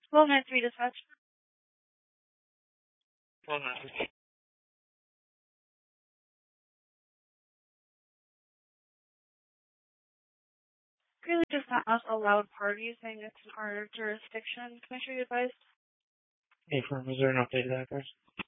1293 dispatch. Well, no. Really does not allow parties saying it's in our jurisdiction. Can I show you advised? Hey, firm, is there an updated address?